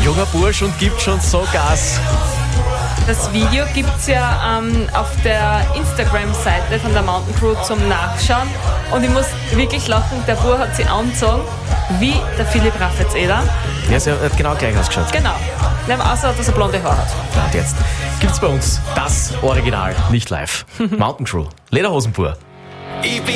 junger Bursch und gibt schon so Gas. Das Video gibt es ja auf der Instagram-Seite von der Mountain Crew zum Nachschauen. Und ich muss wirklich lachen, der Bub hat sie angezogen wie der Philipp Raffetseder. Ja, er hat genau gleich ausgeschaut. Genau. Außer, dass er blonde Haare hat. Ja, und jetzt gibt's bei uns das Original, nicht live. Mountain Crew, Lederhosen pur.